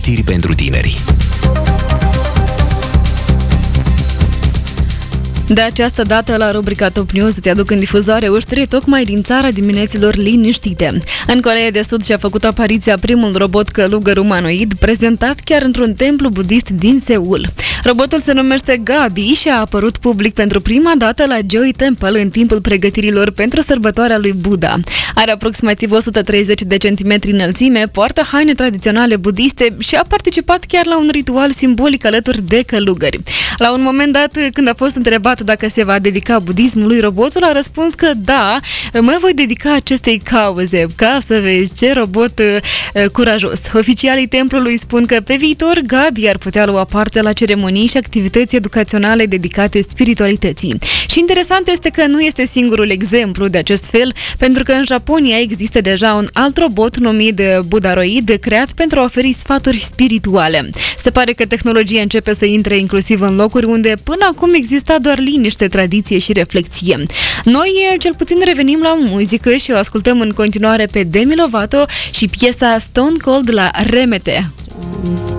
Știri pentru tineri. De această dată, la rubrica Top News, îți aduc în difuzare o știre tocmai din țara dimineților liniștite. În Coreea de Sud și-a făcut apariția primul robot călugăr umanoid, prezentat chiar într-un templu budist din Seul. Robotul se numește Gabi și a apărut public pentru prima dată la Joy Temple în timpul pregătirilor pentru sărbătoarea lui Buddha. Are aproximativ 130 de centimetri înălțime, poartă haine tradiționale budiste și a participat chiar la un ritual simbolic alături de călugări. La un moment dat, când a fost întrebat dacă se va dedica budismului, robotul a răspuns că da, mă voi dedica acestei cauze. Ca să vezi ce robot curajos. Oficialii templului spun că pe viitor Gabi ar putea lua parte la ceremonii și activități educaționale dedicate spiritualității. Și interesant este că nu este singurul exemplu de acest fel, pentru că în Japonia există deja un alt robot numit Budaroid, creat pentru a oferi sfaturi spirituale. Se pare că tehnologia începe să intre inclusiv în locuri unde până acum exista doar liniște, tradiție și reflexie. Noi, cel puțin, revenim la muzică și o ascultăm în continuare pe Demi Lovato și piesa Stone Cold la Remete.